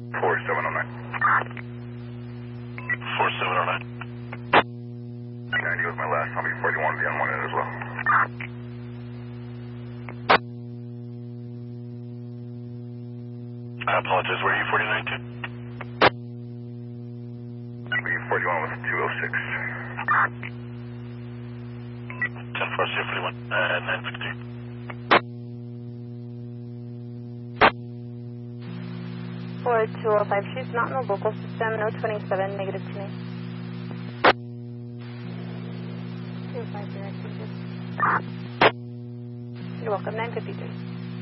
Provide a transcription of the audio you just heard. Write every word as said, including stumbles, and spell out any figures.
four seven oh nine. four seven oh nine. ninety was my last. I'll be forty-one to be on one end as well. I apologize. Where are you forty-nine to? I'll be forty-one with two oh six. ten four C forty-one. Uh, nine sixteen. four two oh five, she's not in the local system, no twenty-seven, negative two nine. two oh five direct, just. You're welcome, nine fifty-three.